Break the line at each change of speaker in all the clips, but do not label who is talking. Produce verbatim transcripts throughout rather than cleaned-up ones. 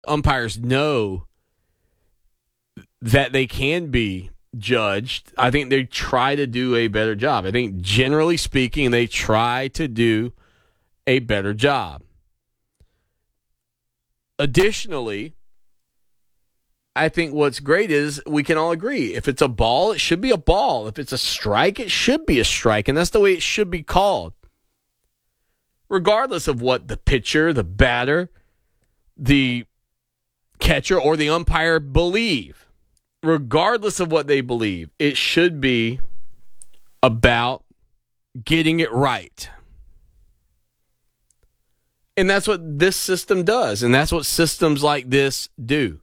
umpires know that they can be judged. I think they try to do a better job. I think generally speaking, they try to do a better job. Additionally, I think what's great is we can all agree. If it's a ball, it should be a ball. If it's a strike, it should be a strike. And that's the way it should be called. Regardless of what the pitcher, the batter, the catcher, or the umpire believe. Regardless of what they believe, it should be about getting it right. And that's what this system does. And that's what systems like this do.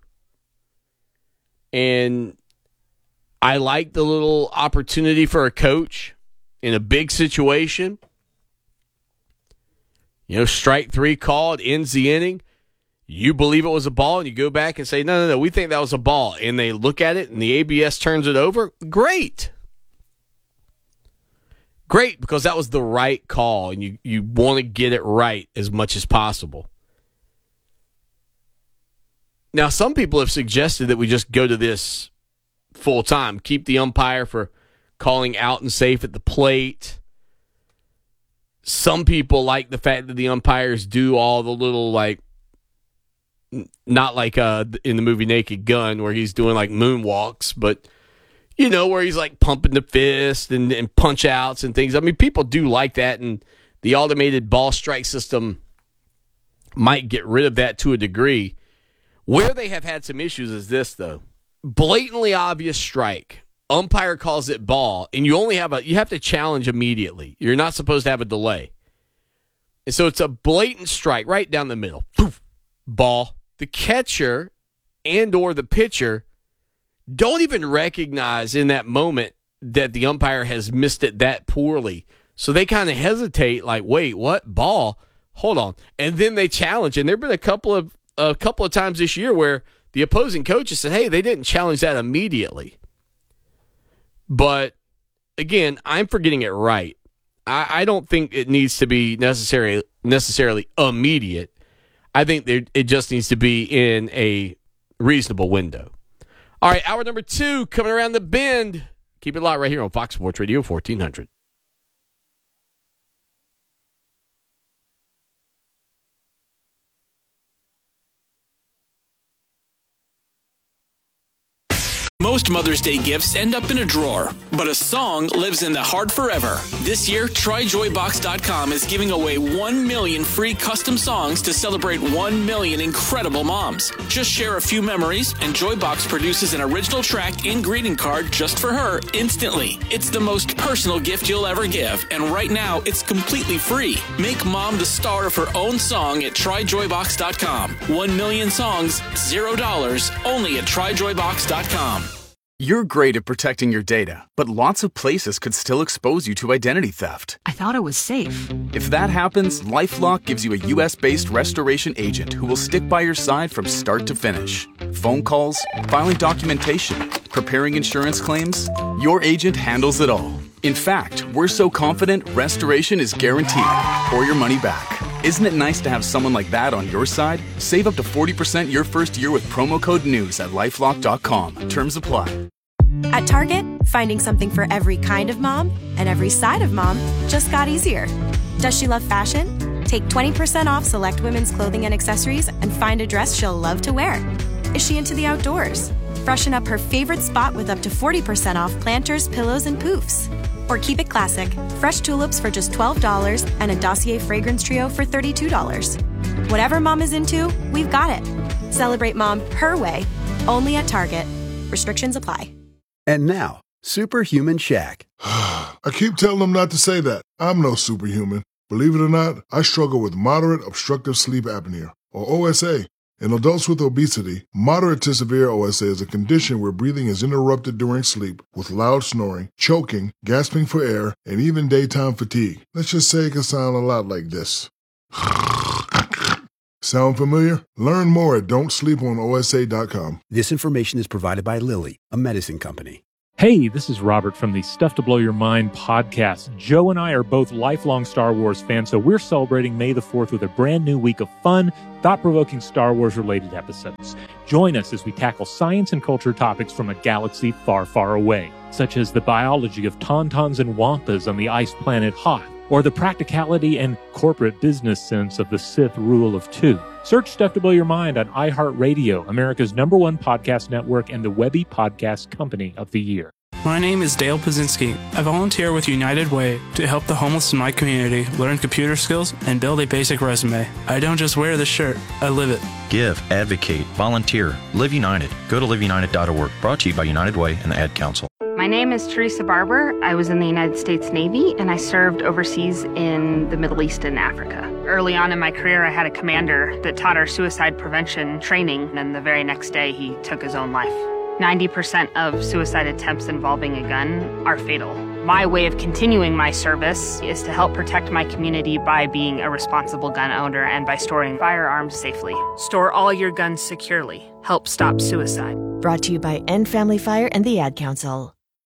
And I like the little opportunity for a coach in a big situation. You know, strike three called, ends the inning. You believe it was a ball, and you go back and say, no, no, no, we think that was a ball. And they look at it, and the A B S turns it over. Great. Great, because that was the right call, and you, you want to get it right as much as possible. Now, some people have suggested that we just go to this full time, keep the umpire for calling out and safe at the plate. Some people like the fact that the umpires do all the little, like, not like uh, in the movie Naked Gun where he's doing like moonwalks, but, you know, where he's like pumping the fist and, and punch outs and things. I mean, people do like that, and the automated ball strike system might get rid of that to a degree. Where they have had some issues is this, though. Blatantly obvious strike. Umpire calls it ball, and you only have a, you have to challenge immediately. You're not supposed to have a delay. And so it's a blatant strike right down the middle. Poof, ball. The catcher and or the pitcher don't even recognize in that moment that the umpire has missed it that poorly. So they kind of hesitate, like, wait, what? Ball? Hold on. And then they challenge. And there have been a couple of a couple of times this year where the opposing coaches said, hey, they didn't challenge that immediately. But, again, I'm for getting it right. I, I don't think it needs to be necessarily necessarily immediate. I think there, it just needs to be in a reasonable window. All right, hour number two coming around the bend. Keep it locked right here on Fox Sports Radio fourteen hundred.
Most Mother's Day gifts end up in a drawer, but a song lives in the heart forever. This year, Try Joy Box dot com is giving away one million free custom songs to celebrate one million incredible moms. Just share a few memories, and Joybox produces an original track and greeting card just for her instantly. It's the most personal gift you'll ever give, and right now, it's completely free. Make mom the star of her own song at Try Joy Box dot com. One million songs, zero dollars, only at Try Joy Box dot com.
You're great at protecting your data, but lots of places could still expose you to identity theft.
I thought it was safe.
If that happens, LifeLock gives you a U S-based restoration agent who will stick by your side from start to finish. Phone calls, filing documentation, preparing insurance claims, your agent handles it all. In fact, we're so confident restoration is guaranteed or your money back. Isn't it nice to have someone like that on your side? Save up to forty percent your first year with promo code NEWS at lifelock dot com. Terms apply.
At Target, finding something for every kind of mom and every side of mom just got easier. Does she love fashion? Take twenty percent off select women's clothing and accessories and find a dress she'll love to wear. Is she into the outdoors? Freshen up her favorite spot with up to forty percent off planters, pillows, and poofs. Or keep it classic. Fresh tulips for just twelve dollars and a Dossier fragrance trio for thirty-two dollars. Whatever mom is into, we've got it. Celebrate mom her way, only at Target. Restrictions apply.
And now, Superhuman Shaq.
I keep telling them not to say that. I'm no superhuman. Believe it or not, I struggle with moderate obstructive sleep apnea, or O S A. In adults with obesity, moderate to severe O S A is a condition where breathing is interrupted during sleep with loud snoring, choking, gasping for air, and even daytime fatigue. Let's just say it can sound a lot like this. Sound familiar? Learn more at don't sleep on O S A dot com.
This information is provided by Lilly, a medicine company.
Hey, this is Robert from the Stuff to Blow Your Mind podcast. Joe and I are both lifelong Star Wars fans, so we're celebrating May the fourth with a brand new week of fun, thought-provoking Star Wars-related episodes. Join us as we tackle science and culture topics from a galaxy far, far away, such as the biology of tauntauns and wampas on the ice planet Hoth, or the practicality and corporate business sense of the Sith rule of two. Search Stuff to Blow Your Mind on iHeartRadio, America's number one podcast network and the Webby Podcast Company of the Year.
My name is Dale Pazinski. I volunteer with United Way to help the homeless in my community learn computer skills and build a basic resume. I don't just wear the shirt, I live it.
Give, advocate, volunteer, Live United. Go to live united dot org. Brought to you by United Way and the Ad Council.
My name is Teresa Barber. I was in the United States Navy, and I served overseas in the Middle East and Africa. Early on in my career, I had a commander that taught our suicide prevention training, and the very next day, he took his own life. ninety percent of suicide attempts involving a gun are fatal. My way of continuing my service is to help protect my community by being a responsible gun owner and by storing firearms safely. Store all your guns securely. Help stop suicide.
Brought to you by End Family Fire and the Ad Council.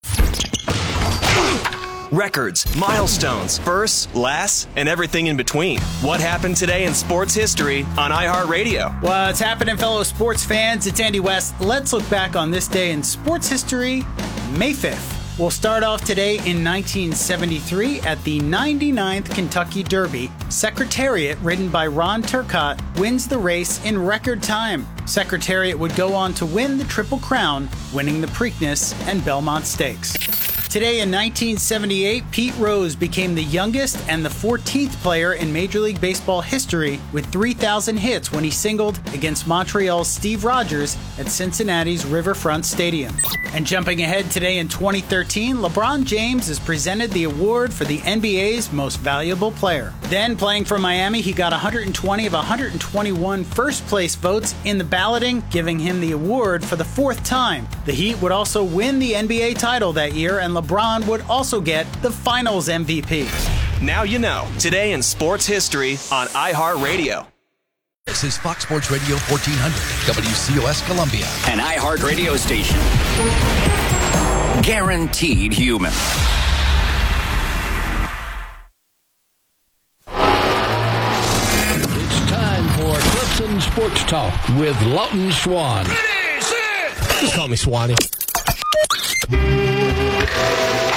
Records, milestones, firsts, lasts, and everything in between. What happened today in sports history on iHeartRadio?
What's happening, fellow sports fans? It's Andy West. Let's look back on this day in sports history, May fifth. We'll start off today in nineteen seventy-three at the ninety-ninth Kentucky Derby. Secretariat, ridden by Ron Turcotte, wins the race in record time. Secretariat would go on to win the Triple Crown, winning the Preakness and Belmont Stakes. Today in nineteen seventy-eight, Pete Rose became the youngest and the fourteenth player in Major League Baseball history with three thousand hits when he singled against Montreal's Steve Rogers at Cincinnati's Riverfront Stadium. And jumping ahead today in twenty thirteen, LeBron James is presented the award for the N B A's Most Valuable Player. Then, playing for Miami, he got one hundred twenty of one hundred twenty-one first-place votes in the balloting, giving him the award for the fourth time. The Heat would also win the N B A title that year, and LeBron would also get the Finals M V P.
Now you know. Today in sports history on iHeartRadio.
This is Fox Sports Radio fourteen hundred, W C O S Columbia.
An iHeartRadio station. Guaranteed human.
It's time for Clifton Sports Talk with Lawton Swan.
Ready, set. Just call me Swanee.